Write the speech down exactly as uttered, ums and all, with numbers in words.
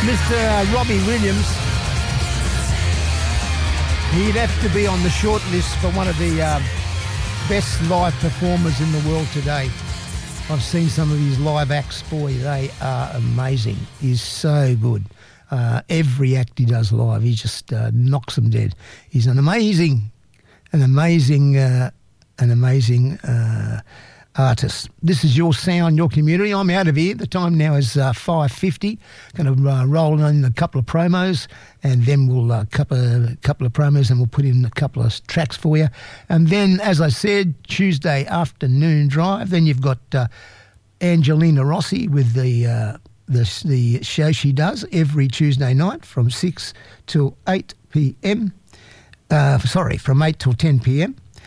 Mister Uh, Robbie Williams, he'd have to be on the short list for one of the uh, best live performers in the world today. I've seen some of his live acts, boy, they are amazing. He's so good. Uh, every act he does live, he just uh, knocks them dead. He's an amazing, an amazing, uh, an amazing uh, artist. This is your sound, your community. I'm out of here. The time now is uh, five fifty. Going to uh, roll in a couple of promos, and then we'll uh, couple a couple of promos, and we'll put in a couple of tracks for you. And then, as I said, Tuesday afternoon drive. Then you've got uh, Angelina Rossi with the uh, the the show she does every Tuesday night from six till eight p.m. Uh, sorry, from eight till ten p.m.